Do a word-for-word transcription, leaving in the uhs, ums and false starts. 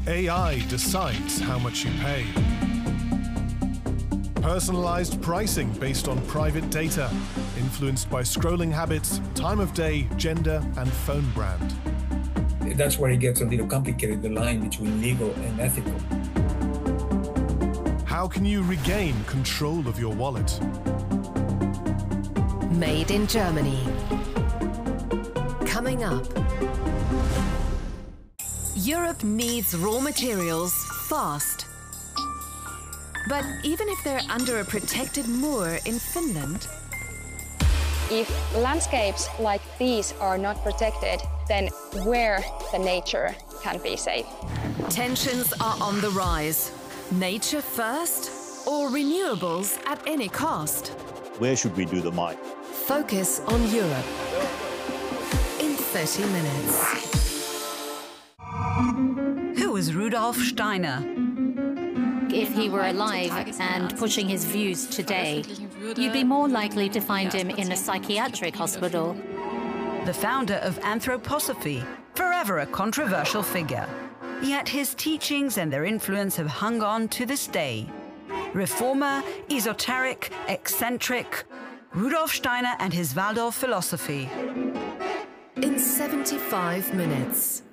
A I decides how much you pay. Personalized pricing based on private data, influenced by scrolling habits, time of day, gender, and phone brand. That's where it gets a little complicated, the line between legal and ethical. How can you regain control of your wallet? Made in Germany. Coming up. Europe needs raw materials fast. But even if they're under a protected moor in Finland, if landscapes like these are not protected, then where the nature can be safe? Tensions are on the rise. Nature first or renewables at any cost? Where should we do the mine? Focus on Europe in thirty minutes. Who was Rudolf Steiner? If he were alive and pushing his views today, you'd be more likely to find him in a psychiatric hospital. The founder of anthroposophy, forever a controversial figure. Yet his teachings and their influence have hung on to this day. Reformer, esoteric, eccentric, Rudolf Steiner and his Waldorf philosophy. In seventy-five minutes.